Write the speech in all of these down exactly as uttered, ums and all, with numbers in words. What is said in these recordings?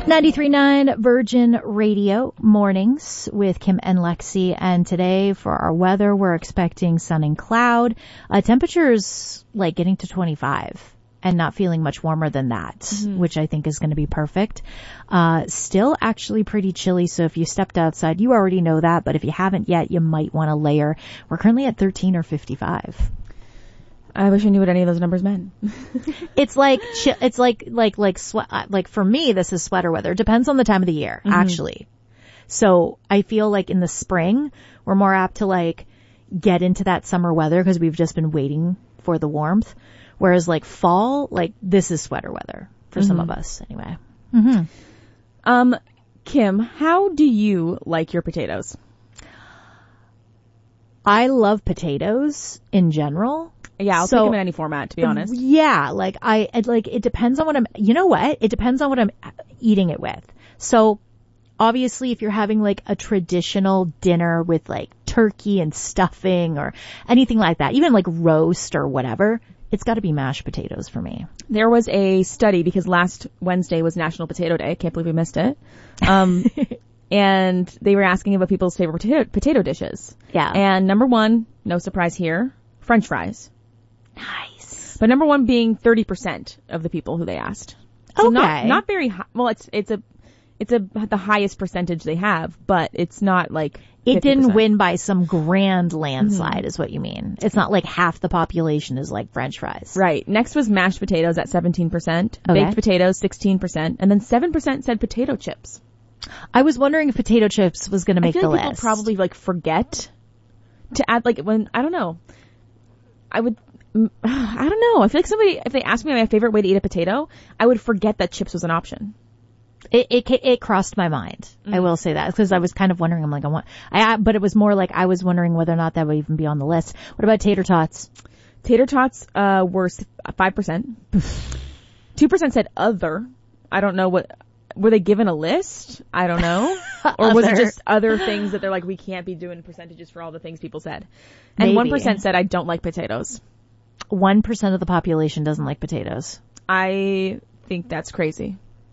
ninety-three point nine Virgin Radio mornings with Kim and Lexi. And today for our weather, we're expecting sun and cloud. Uh, temperatures like getting to twenty-five and not feeling much warmer than that, mm-hmm. which I think is going to be perfect. Uh, still actually pretty chilly. So if you stepped outside, you already know that. But if you haven't yet, you might want to layer. We're currently at thirteen or fifty-five. I wish I knew what any of those numbers meant. It's like, it's like, like, like, sweat, like for me, this is sweater weather. It depends on the time of the year, mm-hmm. actually. So I feel like in the spring, we're more apt to like get into that summer weather because we've just been waiting for the warmth. Whereas like fall, like this is sweater weather for mm-hmm. some of us anyway. Mm-hmm. Um, Kim, how do you like your potatoes? I love potatoes in general. Yeah, I'll so, take them in any format, to be honest. Yeah, like I, like it depends on what I'm, you know what? It depends on what I'm eating it with. So obviously if you're having like a traditional dinner with like turkey and stuffing or anything like that, even like roast or whatever, it's got to be mashed potatoes for me. There was a study because last Wednesday was National Potato Day. I can't believe we missed it. Um, and they were asking about people's favorite potato, potato dishes. Yeah. And number one, no surprise here, French fries. Nice. But number one being thirty percent of the people who they asked. So okay. Not, not very high. Well, it's, it's a, it's a, the highest percentage they have, but it's not like it fifty percent. Didn't win by some grand landslide mm-hmm. is what you mean. It's not like half the population is like French fries. Right. Next was mashed potatoes at seventeen percent, okay. baked potatoes sixteen percent, and then seven percent said potato chips. I was wondering if potato chips was going to make I feel the like list. People probably like forget to add like when, I don't know. I would, I don't know. I feel like somebody, if they asked me my favorite way to eat a potato, I would forget that chips was an option. It, it, it crossed my mind. Mm. I will say that because I was kind of wondering, I'm like, I want, I, but it was more like I was wondering whether or not that would even be on the list. What about tater tots? Tater tots, uh, were five percent. two percent said other. I don't know what, were they given a list? I don't know. Or was it just other things that they're like, we can't be doing percentages for all the things people said. And Maybe. one percent said, I don't like potatoes. one percent of the population doesn't like potatoes. I think that's crazy.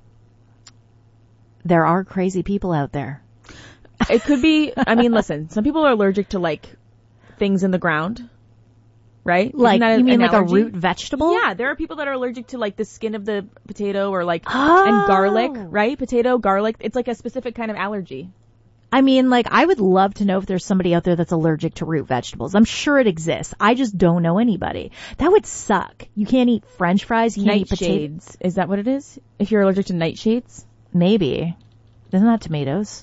There are crazy people out there. It could be, I mean, listen, some people are allergic to like things in the ground, right? Like, a, you mean like allergy? a root vegetable? Yeah, there are people that are allergic to like the skin of the potato or like, oh. and garlic, right? Potato, garlic. It's like a specific kind of allergy. I mean, like, I would love to know if there's somebody out there that's allergic to root vegetables. I'm sure it exists. I just don't know anybody. That would suck. You can't eat French fries. You can't eat potatoes. Nightshades. Is that what it is? If you're allergic to nightshades? Maybe. Isn't that tomatoes?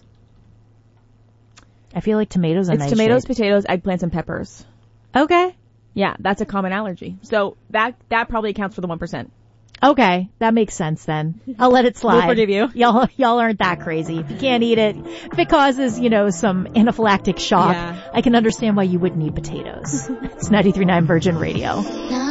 I feel like tomatoes are It's nightshade. tomatoes, potatoes, eggplants, and peppers. Okay. Yeah, that's a common allergy. So that that probably accounts for the one percent. Okay, that makes sense then. I'll let it slide. We'll forgive you. Y'all, y'all aren't that crazy. If you can't eat it, if it causes, you know, some anaphylactic shock, yeah. I can understand why you wouldn't eat potatoes. It's ninety-three point nine Virgin Radio.